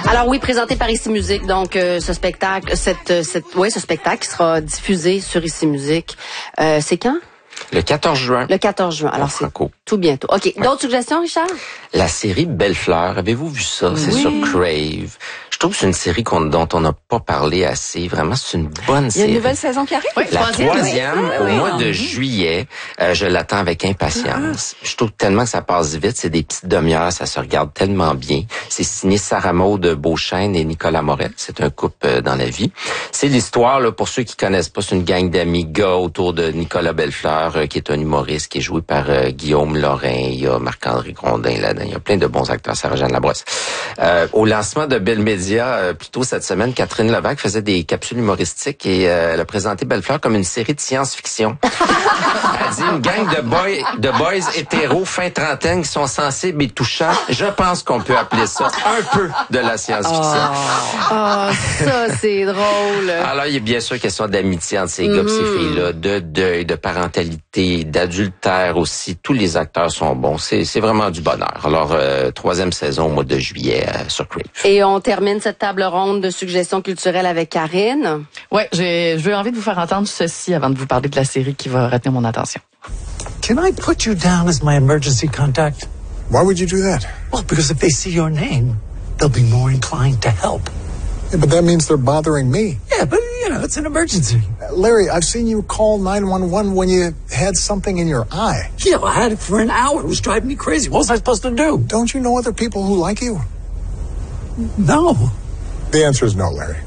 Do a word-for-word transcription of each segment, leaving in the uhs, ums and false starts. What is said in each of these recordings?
Alors oui, présenté par Ici Musique, donc euh, ce spectacle, cette, cette, ouais, ce spectacle qui sera diffusé sur Ici Musique. Euh, c'est quand? Le quatorze juin. Le quatorze juin. Alors c'est tout bientôt. OK. Ouais. D'autres suggestions, Richard? La série Belle Fleur. Avez-vous vu ça? Oui. C'est sur Crave. Je trouve que c'est une série qu'on, dont on n'a pas parlé assez. Vraiment, c'est une bonne série. Il y a une nouvelle saison qui arrive? Oui, la troisième, troisième oui. au oui. mois de juillet. Euh, je l'attends avec impatience. Ah. Je trouve tellement que ça passe vite. C'est des petites demi-heures. Ça se regarde tellement bien. C'est signé Sarah Maud Beauchesne et Nicolas Morel. C'est un couple euh, dans la vie. C'est l'histoire, là, pour ceux qui connaissent pas, c'est une gang d'amis gars autour de Nicolas Bellefleur, euh, qui est un humoriste, qui est joué par euh, Guillaume Lorrain. Il y a Marc-André Grondin là-dedans. Il y a plein de bons acteurs. Sarah-Jeanne Labrosse. Euh, au lancement de Bell Media, euh, plutôt cette semaine, Catherine Levac faisait des capsules humoristiques et euh, elle a présenté Bellefleur comme une série de science-fiction. Elle dit une gang de boys, de boys hétéros fin trentaine qui sont sensibles et touchants. Je pense qu'on peut appeler ça un peu de la science-fiction. Oh, oh ça c'est drôle. Alors il y a bien sûr question d'amitié entre ces mm-hmm. gars et ces filles-là, de deuil, de parentalité, d'adultère aussi. Tous les acteurs sont bons. C'est, c'est vraiment du bonheur. Alors euh, troisième saison au mois de juillet euh, sur Crave. Et on termine cette table ronde de suggestions culturelles avec Karine. Ouais, j'ai, j'ai envie de vous faire entendre ceci avant de vous parler de la série qui va retenir mon attention. Can I put you down as my emergency contact? Why would you do that? Well, because if they see your name, they'll be more inclined to help. Yeah, but that means they're bothering me. Yeah, but, you know, it's an emergency. Uh, Larry, I've seen you call nine one one when you had something in your eye. Yeah, well, I had it for an hour. It was driving me crazy. What was I supposed to do? Don't you know other people who like you? No. The answer is no, Larry.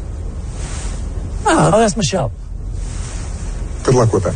Oh, that's Michelle. Good luck with that.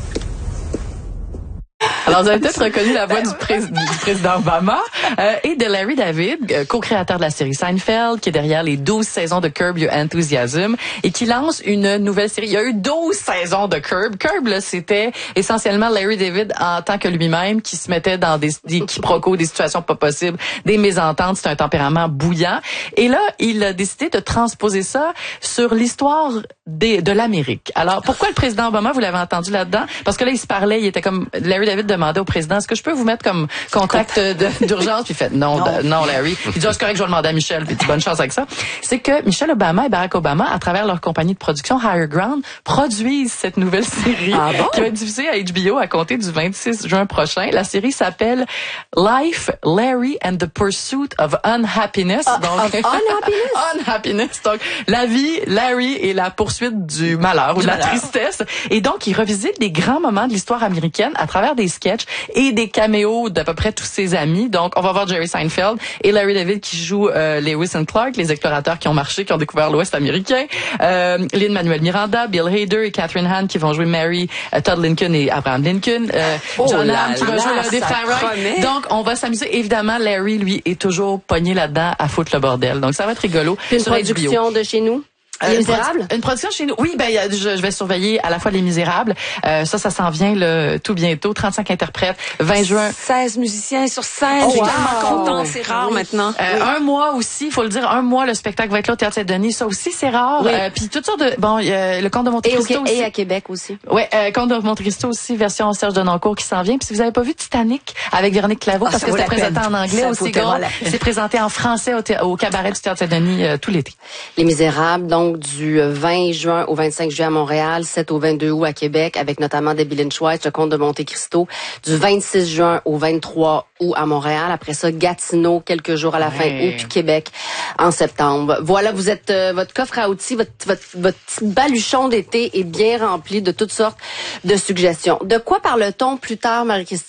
Alors, vous avez peut-être reconnu la voix du, pré- du président Obama euh, et de Larry David, euh, co-créateur de la série Seinfeld, qui est derrière les douze saisons de Curb Your Enthusiasm et qui lance une nouvelle série. Il y a eu douze saisons de Curb. Curb, là, c'était essentiellement Larry David en tant que lui-même qui se mettait dans des, des quiproquos, des situations pas possibles, des mésententes. C'est un tempérament bouillant. Et là, il a décidé de transposer ça sur l'histoire des, de l'Amérique. Alors, pourquoi le président Obama, vous l'avez entendu là-dedans? Parce que là, il se parlait, il était comme, Larry David demandait au président, est-ce que je peux vous mettre comme contact de, d'urgence? Puis il fait, non, non, de, non Larry. Il dit, oh, c'est correct, je vais demander à Michelle. Puis il dit, bonne chance avec ça. C'est que Michelle Obama et Barack Obama, à travers leur compagnie de production Higher Ground, produisent cette nouvelle série ah bon? qui va être diffusée à H B O à compter du vingt-six juin prochain. La série s'appelle Life, Larry and the Pursuit of Unhappiness. Uh, donc, of unhappiness? Unhappiness. Donc, la vie, Larry et la poursuite du malheur ou de la tristesse. Et donc, il revisite les grands moments de l'histoire américaine à travers des sketchs et des caméos d'à peu près tous ses amis. Donc, on va voir Jerry Seinfeld et Larry David qui joue euh, Lewis and Clark, les explorateurs qui ont marché, qui ont découvert l'Ouest américain. Euh, Lin-Manuel Miranda, Bill Hader et Catherine Hahn qui vont jouer Mary, euh, Todd Lincoln et Abraham Lincoln. Euh, oh John là Hamm qui va là, jouer l'un des frères Wright. Donc, on va s'amuser. Évidemment, Larry, lui, est toujours pogné là-dedans à foutre le bordel. Donc, ça va être rigolo. Une production de chez nous? Les Misérables? Une production chez nous. Oui, ben je, je vais surveiller à la fois Les Misérables. Euh, ça, ça s'en vient le, tout bientôt. trente-cinq interprètes. vingt juin. seize musiciens sur scène. Oh, je suis wow. tellement contente. C'est rare oui. maintenant. Euh, oui. Un mois aussi, il faut le dire. Un mois, le spectacle va être là au Théâtre Saint-Denis. Ça aussi, c'est rare. Oui. Euh, puis toutes sortes de... Bon, euh, le Comte de Monte-Cristo et, okay, aussi. Et à Québec aussi. Oui, euh, Comte de Monte-Cristo aussi, version Serge Denoncourt qui s'en vient. Puis si vous avez pas vu Titanic avec Véronique Claveau, ah, parce que c'était présenté en anglais aussi, c'est présenté en français au, thé- au cabaret du Théâtre Saint-Denis euh, tout l'été. Les Misérables, donc du vingt juin au vingt-cinq juillet à Montréal, sept au vingt-deux août à Québec, avec notamment Debbie Lynch White, le Comte de Monte-Cristo, du vingt-six juin au vingt-trois août à Montréal. Après ça, Gatineau, quelques jours à la fin août, puis Québec en septembre. Voilà, vous êtes euh, votre coffre à outils, votre, votre, votre petit baluchon d'été est bien rempli de toutes sortes de suggestions. De quoi parle-t-on plus tard, Marie-Christine?